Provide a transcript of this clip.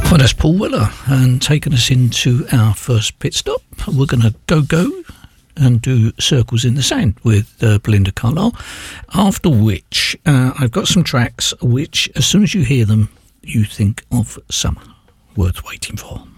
Well, that's Paul Weller, and taking us into our first pit stop. We're going to go and do Circles in the Sand with Belinda Carlisle, after which I've got some tracks which, as soon as you hear them, you think of summer. Worth waiting for.